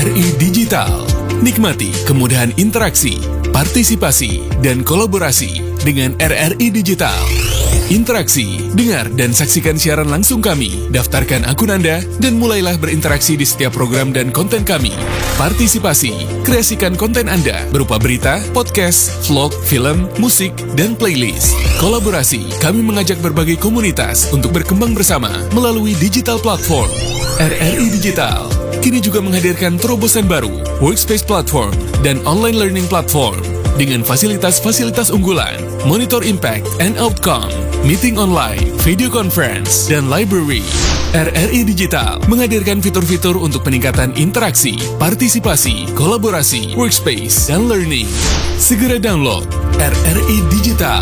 RRI Digital. Nikmati kemudahan interaksi, partisipasi, dan kolaborasi dengan RRI Digital. Interaksi, dengar dan saksikan siaran langsung kami, daftarkan akun Anda, dan mulailah berinteraksi di setiap program dan konten kami. Partisipasi, kreasikan konten Anda berupa berita, podcast, vlog, film, musik, dan playlist. Kolaborasi, kami mengajak berbagai komunitas untuk berkembang bersama melalui digital platform. RRI Digital kini juga menghadirkan terobosan baru, workspace platform, dan online learning platform dengan fasilitas-fasilitas unggulan, monitor impact and outcome, meeting online, video conference, dan library. RRI Digital menghadirkan fitur-fitur untuk peningkatan interaksi, partisipasi, kolaborasi, workspace, dan learning. Segera download RRI Digital.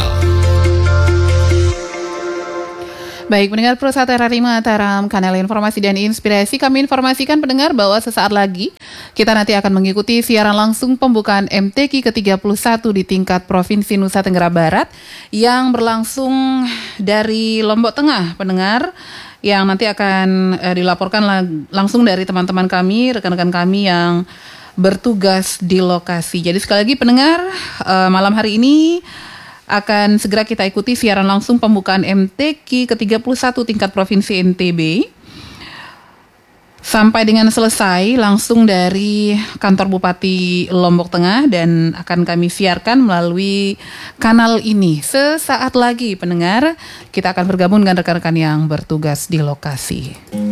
Baik, pendengar Pro 1 RRI Mataram, kanal informasi dan inspirasi, kami informasikan pendengar bahwa sesaat lagi kita nanti akan mengikuti siaran langsung pembukaan MTQ ke-31 di tingkat Provinsi Nusa Tenggara Barat yang berlangsung dari Lombok Tengah, pendengar, yang nanti akan dilaporkan langsung dari teman-teman kami, rekan-rekan kami yang bertugas di lokasi. Jadi sekali lagi pendengar, malam hari ini akan segera kita ikuti siaran langsung pembukaan MTQ ke-31 tingkat Provinsi NTB sampai dengan selesai langsung dari kantor Bupati Lombok Tengah, dan akan kami siarkan melalui kanal ini. Sesaat lagi pendengar, kita akan bergabung dengan rekan-rekan yang bertugas di lokasi.